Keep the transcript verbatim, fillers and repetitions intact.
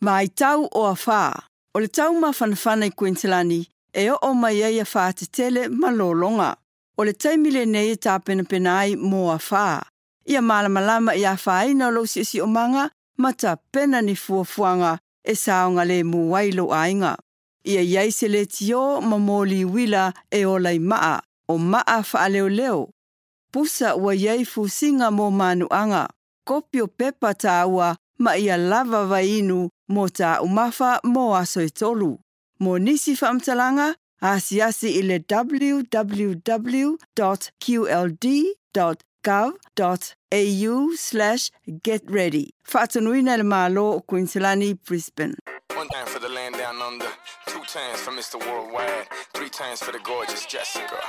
Mai tau o a whā. O le tau mawhanawhana i Queenslandi, e o o mai ai a whā te tele malolonga. O le taimile nei e tā pena pena ai mō a whā. Ia malamalama i a whāina o lo si si o manga, ma ta pena ni fuafuanga e saonga le muwailo ainga. Ia iai se le tio ma mōli wila e o lai maa, o maa wha leo leo. Pusa ua iai fusinga mō manuanga. Kopi o pepa tā ua ma ia lava vainu mō tā umafa mō aso e tolu. Mō nisi whaamtalanga, asi asi i le w w w dot q l d dot gov dot a u slash get ready. Whaatanuina le malo o Queenslandi, Brisbane. One time for the land down under, two times for Mister Worldwide, three times for the gorgeous Jessica.